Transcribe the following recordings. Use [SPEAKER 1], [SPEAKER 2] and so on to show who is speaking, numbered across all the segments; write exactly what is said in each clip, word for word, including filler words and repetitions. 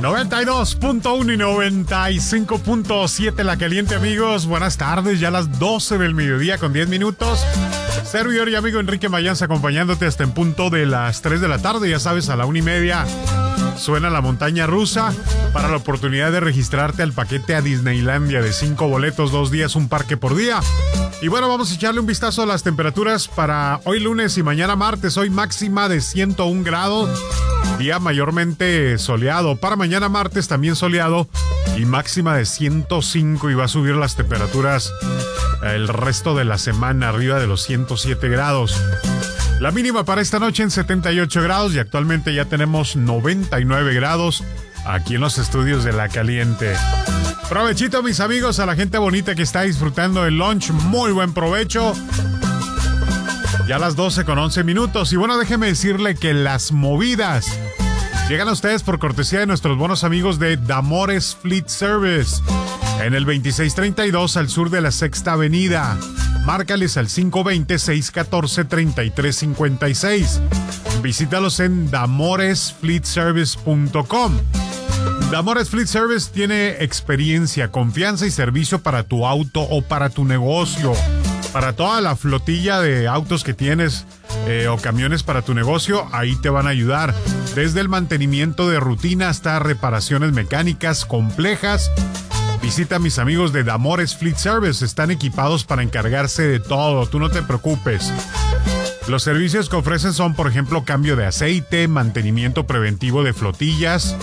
[SPEAKER 1] noventa y dos punto uno y noventa y cinco punto siete La Caliente, amigos. Buenas tardes, ya a las doce del mediodía con diez minutos. Servidor y amigo Enrique Mayans acompañándote hasta en punto de las tres de la tarde. Ya sabes, a la una y media suena la montaña rusa para la oportunidad de registrarte al paquete a Disneylandia de cinco boletos, dos días, un parque por día. Y bueno, vamos a echarle un vistazo a las temperaturas para hoy lunes y mañana martes. Hoy máxima de ciento un grados, día mayormente soleado. Para mañana martes también soleado y máxima de ciento cinco, y va a subir las temperaturas el resto de la semana arriba de los ciento siete grados. La mínima para esta noche en setenta y ocho grados y actualmente ya tenemos noventa y nueve grados aquí en los estudios de La Caliente. Provechito, mis amigos, a la gente bonita que está disfrutando el lunch. Muy buen provecho. Ya a las doce con once minutos. Y bueno, déjeme decirle que las movidas llegan a ustedes por cortesía de nuestros buenos amigos de Damores Fleet Service en el veintiséis treinta y dos al sur de la Sexta Avenida. Márcales al cinco veinte, seiscientos catorce, treinta y tres cincuenta y seis. Visítalos en damores fleet service punto com. Damores Fleet Service tiene experiencia, confianza y servicio para tu auto o para tu negocio. Para toda la flotilla de autos que tienes eh, o camiones para tu negocio, ahí te van a ayudar. Desde el mantenimiento de rutina hasta reparaciones mecánicas complejas. Visita a mis amigos de Damores Fleet Service. Están equipados para encargarse de todo. Tú no te preocupes. Los servicios que ofrecen son, por ejemplo, cambio de aceite, mantenimiento preventivo de flotillas,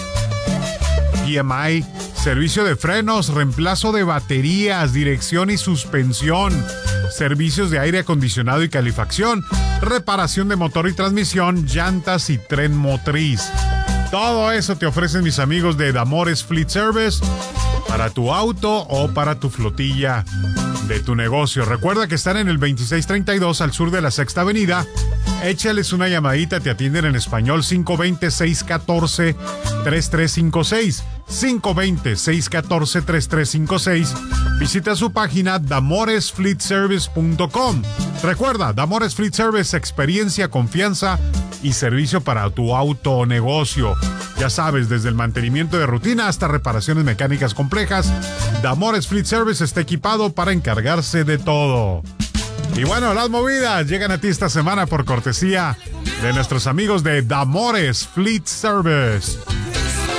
[SPEAKER 1] P M I, servicio de frenos, reemplazo de baterías, dirección y suspensión, servicios de aire acondicionado y calefacción, reparación de motor y transmisión, llantas y tren motriz. Todo eso te ofrecen mis amigos de Damores Fleet Service para tu auto o para tu flotilla de tu negocio. Recuerda que están en el veintiséis treinta y dos al sur de la Sexta Avenida. Échales una llamadita, te atienden en español. Cinco veinte, seiscientos catorce, treinta y tres cincuenta y seis. cinco veinte, seiscientos catorce, treinta y tres cincuenta y seis. Visita su página damores fleet service punto com. Recuerda, Damores Fleet Service, experiencia, confianza y servicio para tu auto o negocio. Ya sabes, desde el mantenimiento de rutina hasta reparaciones mecánicas complejas, Damores Fleet Service está equipado para encargarse de todo. Y bueno, las movidas llegan a ti esta semana por cortesía de nuestros amigos de Damores Fleet Service.